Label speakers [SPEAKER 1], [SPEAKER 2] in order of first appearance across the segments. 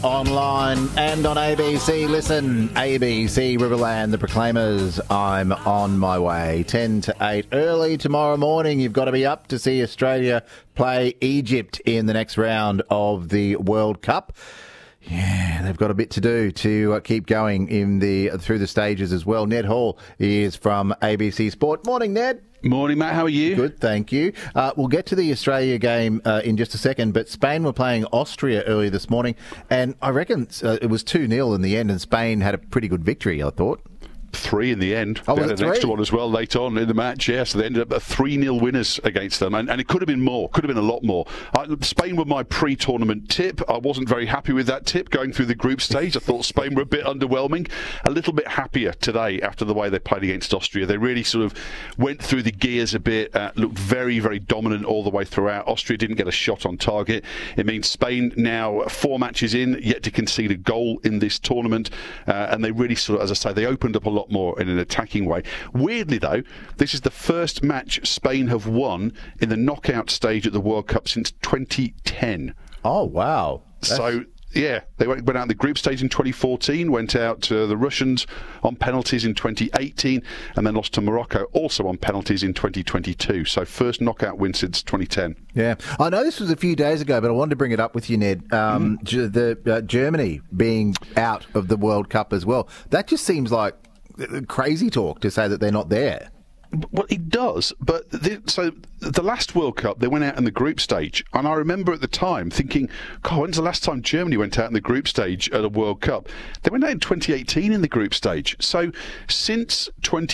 [SPEAKER 1] Online and on ABC. Listen, ABC, Riverland, The Proclaimers, I'm on my way. 10 to 8 early tomorrow morning. You've got to be up to see Australia play Egypt in the next round of the World Cup. Yeah, they've got a bit to do to keep going through the stages as well. Ned Hall is from ABC Sport. Morning, Ned.
[SPEAKER 2] Morning, Matt. How are you?
[SPEAKER 1] Good, thank you. We'll get to the Australia game in just a second, but Spain were playing Austria earlier this morning, and I reckon it was 2-0 in the end, and Spain had a pretty good victory, I thought.
[SPEAKER 2] 3 in the end.
[SPEAKER 1] Oh,
[SPEAKER 2] they
[SPEAKER 1] was
[SPEAKER 2] had
[SPEAKER 1] it
[SPEAKER 2] an extra
[SPEAKER 1] 3?
[SPEAKER 2] one as well late on in the match, yeah. So they ended up at 3-0 winners against them. And it could have been more, could have been a lot more. Spain were my pre-tournament tip. I wasn't very happy with that tip going through the group stage. I thought Spain were a bit underwhelming. A little bit happier today after the way they played against Austria. They really sort of went through the gears a bit, looked very, very dominant all the way throughout. Austria didn't get a shot on target. It means Spain now 4 matches in, yet to concede a goal in this tournament. And they really sort of, as I say, they opened up a lot more in an attacking way. Weirdly, though, this is the first match Spain have won in the knockout stage at the World Cup since 2010.
[SPEAKER 1] Oh, wow.
[SPEAKER 2] So, yeah, they went out in the group stage in 2014, went out to the Russians on penalties in 2018, and then lost to Morocco also on penalties in 2022. So first knockout win since 2010.
[SPEAKER 1] Yeah, I know this was a few days ago, but I wanted to bring it up with you, Ned. Germany being out of the World Cup as well. That just seems like crazy talk to say that they're not there.
[SPEAKER 2] Well, it does, but so the last World Cup, they went out in the group stage, and I remember at the time thinking, God, when's the last time Germany went out in the group stage at a World Cup? They went out in 2018 in the group stage. So since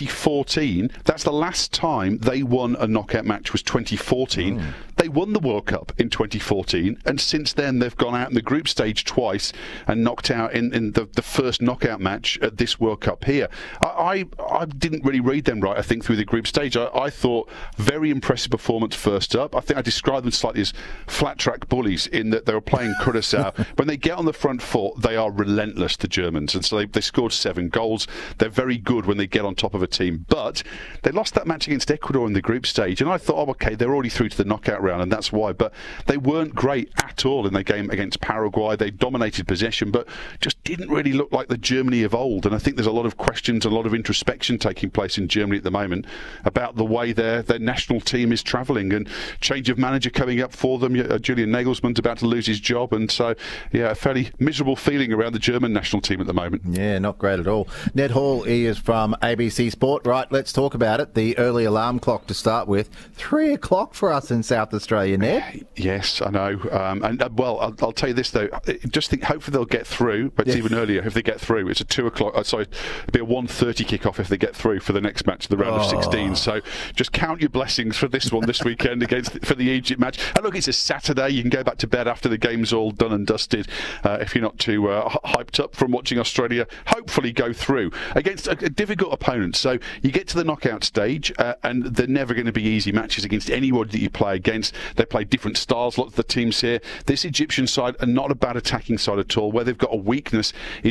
[SPEAKER 2] 2014, that's the last time they won a knockout match was 2014. They won the World Cup in 2014, and since then they've gone out in the group stage twice and knocked out in the first knockout match at this World Cup here. I didn't really read them right, I think, through the group stage. I thought very impressive performance first up. I think I described them slightly as flat track bullies in that they were playing Curaçao. When they get on the front foot, they are relentless, the Germans, and so they scored 7 goals. They're very good when they get on top of a team, but they lost that match against Ecuador in the group stage, and I thought, oh, okay, they're already through to the knockout round, and that's why. But they weren't great at all in their game against Paraguay. They dominated possession, but just didn't really look like the Germany of old. And I think there's a lot of questions, a lot of introspection taking place in Germany at the moment about the way their national team is travelling, and change of manager coming up for them. Julian Nagelsmann's about to lose his job, and so yeah, a fairly miserable feeling around the German national team at the moment.
[SPEAKER 1] Yeah, not great at all. Ned Hall is from ABC Sport. Right, let's talk about it. The early alarm clock to start with. 3 o'clock for us in South Australia, Ned.
[SPEAKER 2] Yes, I know. Well, I'll tell you this though. Just think, hopefully they'll get through. But it's even earlier if they get through. It's a 2 o'clock. Sorry, it'll be a 1:30 kickoff if they get through for the next match, the round of 16. So just count your blessings for this one this weekend for the Egypt match. And look, it's a Saturday. You can go back to bed after the game's all done and dusted if you're not too hyped up from watching Australia hopefully go through against a difficult opponent. So you get to the knockout stage, and they're never going to be easy matches against anyone that you play against. They play different styles, lots of the teams here. This Egyptian side are not a bad attacking side at all. Where they've got a weakness is